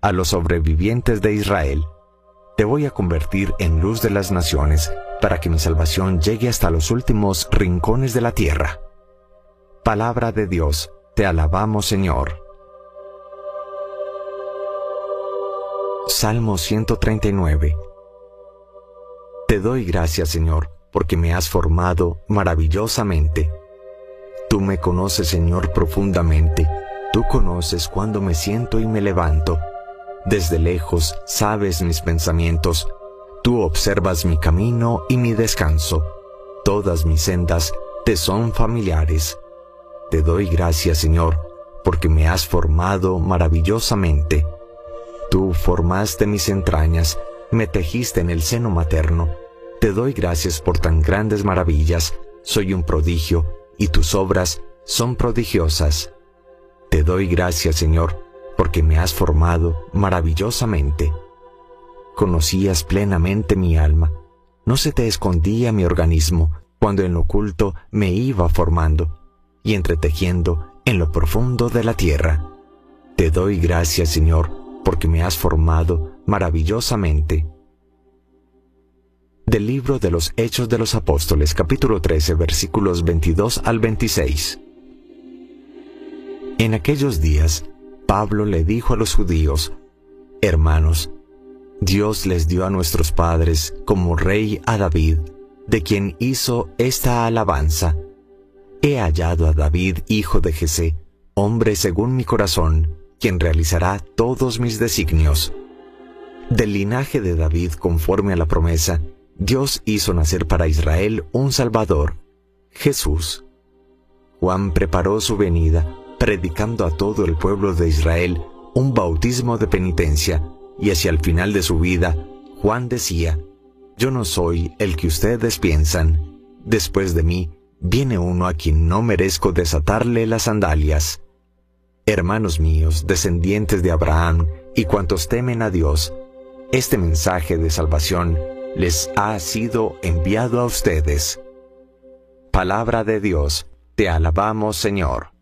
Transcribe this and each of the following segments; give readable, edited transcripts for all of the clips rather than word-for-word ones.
a los sobrevivientes de Israel. Te voy a convertir en luz de las naciones, para que mi salvación llegue hasta los últimos rincones de la tierra. Palabra de Dios, te alabamos, Señor. Salmo 139. Te doy gracias, Señor, porque me has formado maravillosamente. Tú me conoces, Señor, profundamente. Tú conoces cuando me siento y me levanto. Desde lejos sabes mis pensamientos. Tú observas mi camino y mi descanso. Todas mis sendas te son familiares. Te doy gracias, Señor, porque me has formado maravillosamente. Tú formaste mis entrañas, me tejiste en el seno materno. Te doy gracias por tan grandes maravillas. Soy un prodigio, y tus obras son prodigiosas. Te doy gracias, Señor, porque me has formado maravillosamente. Conocías plenamente mi alma. No se te escondía mi organismo, cuando en lo oculto me iba formando y entretejiendo en lo profundo de la tierra. Te doy gracias, Señor, porque me has formado maravillosamente. Del libro de los Hechos de los Apóstoles, capítulo 13, versículos 22 al 26. En aquellos días, Pablo le dijo a los judíos: Hermanos, Dios les dio a nuestros padres como rey a David, de quien hizo esta alabanza: He hallado a David, hijo de Jesé, hombre según mi corazón, quien realizará todos mis designios. Del linaje de David, conforme a la promesa, Dios hizo nacer para Israel un Salvador, Jesús. Juan preparó su venida, predicando a todo el pueblo de Israel un bautismo de penitencia, y hacia el final de su vida, Juan decía: Yo no soy el que ustedes piensan. Después de mí, viene uno a quien no merezco desatarle las sandalias. Hermanos míos, descendientes de Abraham, y cuantos temen a Dios, este mensaje de salvación les ha sido enviado a ustedes. Palabra de Dios, te alabamos, Señor.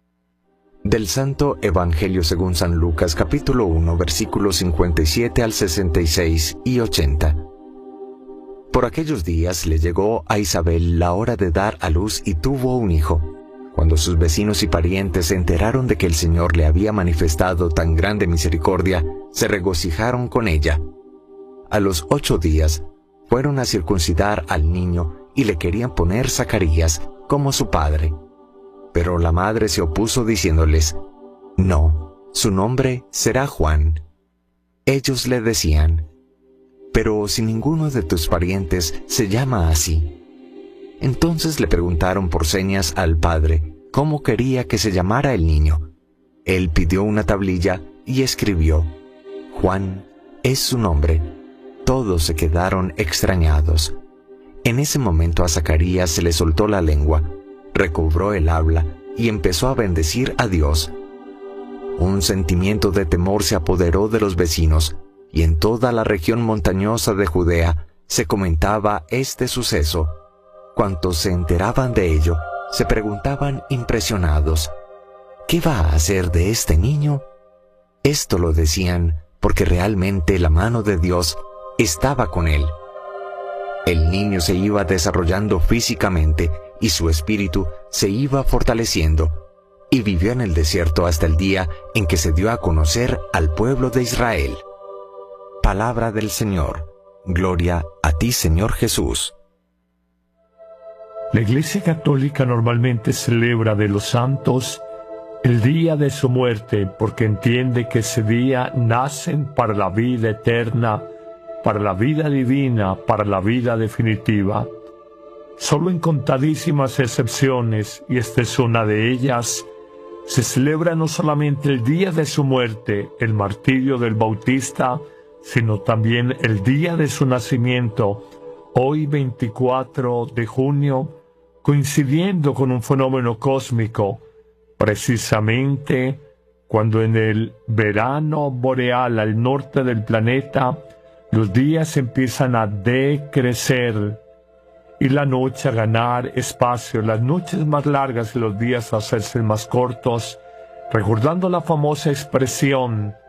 Del Santo Evangelio según San Lucas, capítulo 1, versículos 57 al 66 y 80. Por aquellos días le llegó a Isabel la hora de dar a luz y tuvo un hijo. Cuando sus vecinos y parientes se enteraron de que el Señor le había manifestado tan grande misericordia, se regocijaron con ella. A los 8 días, fueron a circuncidar al niño y le querían poner Zacarías como su padre. Pero la madre se opuso diciéndoles: No, su nombre será Juan. Ellos le decían: Pero si ninguno de tus parientes se llama así. Entonces le preguntaron por señas al padre cómo quería que se llamara el niño. Él pidió una tablilla y escribió: Juan es su nombre. Todos se quedaron extrañados. En ese momento a Zacarías se le soltó la lengua, recobró el habla y empezó a bendecir a Dios. Un sentimiento de temor se apoderó de los vecinos, y en toda la región montañosa de Judea se comentaba este suceso. Cuantos se enteraban de ello, se preguntaban impresionados: ¿Qué va a hacer de este niño? Esto lo decían porque realmente la mano de Dios estaba con él. El niño se iba desarrollando físicamente y su espíritu se iba fortaleciendo, y vivió en el desierto hasta el día en que se dio a conocer al pueblo de Israel. Palabra del Señor. Gloria a ti, Señor Jesús. La Iglesia Católica normalmente celebra de los santos el día de su muerte, porque entiende que ese día nacen para la vida eterna, para la vida divina, para la vida definitiva. Solo en contadísimas excepciones, y esta es una de ellas, se celebra no solamente el día de su muerte, el martirio del Bautista, sino también el día de su nacimiento, hoy 24 de junio, coincidiendo con un fenómeno cósmico, precisamente cuando en el verano boreal al norte del planeta los días empiezan a decrecer y la noche a ganar espacio, las noches más largas y los días a hacerse más cortos, recordando la famosa expresión